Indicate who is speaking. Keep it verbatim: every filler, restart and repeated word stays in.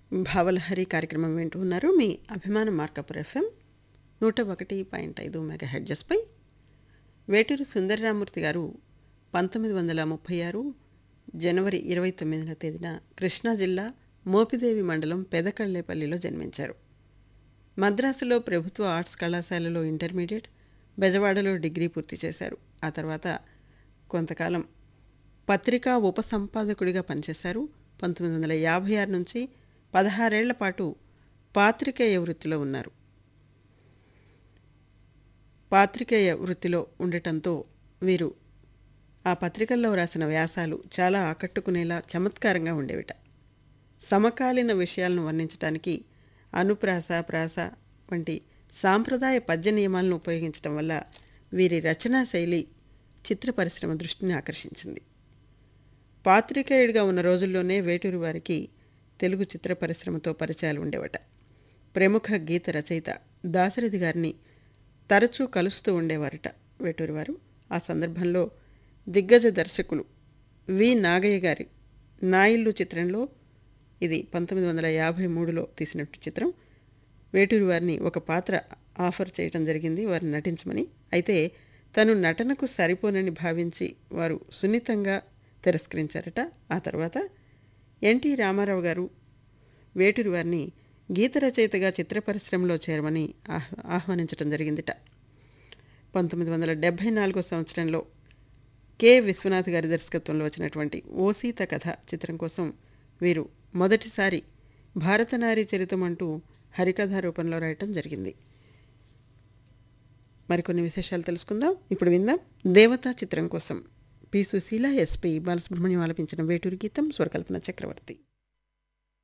Speaker 1: భావలహరి కార్యక్రమం వింటూ ఉన్నారు. మీ అభిమాన మార్కపుర్ ఎఫ్ఎం నూట ఒకటి పాయింట్ ఐదు మెగా హెడ్జెస్పై. వేటూరు సుందరరామూర్తి గారు పంతొమ్మిది వందల ముప్పై ఆరు జనవరి ఇరవై తొమ్మిదవ తేదీన కృష్ణా జిల్లా మోపిదేవి మండలం పెదకళ్ళేపల్లిలో జన్మించారు. మద్రాసులో ప్రభుత్వ ఆర్ట్స్ కళాశాలలో ఇంటర్మీడియట్, బెజవాడలో డిగ్రీ పూర్తి చేశారు. ఆ తర్వాత కొంతకాలం పత్రికా ఉపసంపాదకుడిగా పనిచేశారు. పంతొమ్మిది వందల యాభై ఆరు నుంచి పదహారేళ్ల పాటు పాత్రికేయ వృత్తిలో ఉన్నారు. పాత్రికేయ వృత్తిలో ఉండటంతో వీరు ఆ పత్రికల్లో రాసిన వ్యాసాలు చాలా ఆకట్టుకునేలా చమత్కారంగా ఉండేవిట. సమకాలీన విషయాలను వర్ణించడానికి అనుప్రాస, ప్రాస వంటి సాంప్రదాయ పద్య నియమాలను ఉపయోగించడం వల్ల వీరి రచనా శైలి చిత్ర పరిశ్రమ దృష్టిని ఆకర్షించింది. పాత్రికేయుడిగా ఉన్న రోజుల్లోనే వేటూరి వారికి తెలుగు చిత్ర పరిశ్రమతో పరిచయాలు ఉండేవట. ప్రముఖ గీత రచయిత దాశరథి గారిని తరచూ కలుస్తూ ఉండేవారట వేటూరి వారు. ఆ సందర్భంలో దిగ్గజ దర్శకులు వి నాగయ్య గారి నా ఇల్లు చిత్రంలో, ఇది పంతొమ్మిది వందల యాభై మూడులో తీసినట్టు చిత్రం, వేటూరి వారిని ఒక పాత్ర ఆఫర్ చేయటం జరిగింది వారిని నటించమని. అయితే తను నటనకు సరిపోనని భావించి వారు సున్నితంగా తిరస్కరించారట. ఆ తర్వాత ఎన్టీ రామారావు గారు వేటూరి వారిని గీత రచయితగా చిత్ర పరిశ్రమలో చేరమని ఆహ్ ఆహ్వానించడం జరిగిందిట. పంతొమ్మిది వందల డెబ్భై నాలుగో సంవత్సరంలో కె విశ్వనాథ్ గారి దర్శకత్వంలో వచ్చినటువంటి ఓ సీత కథ చిత్రం కోసం వీరు మొదటిసారి భారతనారీ చరితం అంటూ హరికథా రూపంలో రాయటం జరిగింది. మరికొన్ని విశేషాలు తెలుసుకుందాం. ఇప్పుడు విందాం దేవతా చిత్రం కోసం పి సుశీల, ఎస్పి బాలసుబ్రహ్మణ్యం ఆలపించిన వేటూరి గీతం, స్వరకల్పన చక్రవర్తి.